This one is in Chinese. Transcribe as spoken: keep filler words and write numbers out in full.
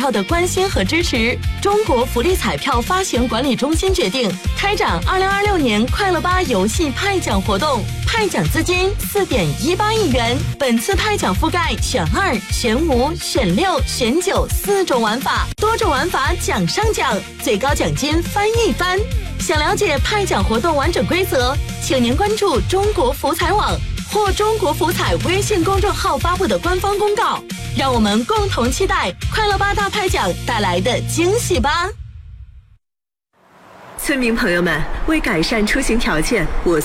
票的关心和支持，中国福利彩票发行管理中心决定开展二零二六年快乐吧游戏派奖活动，派奖资金四点一八亿元。本次派奖覆盖选二、选五、选六、选九四种玩法，多种玩法奖上奖，最高奖金翻一番。想了解派奖活动完整规则，请您关注中国福彩网或中国福彩微信公众号发布的官方公告。让我们共同期待快乐吧大派奖带来的惊喜吧！ 村民朋友们，为改善出行条件，我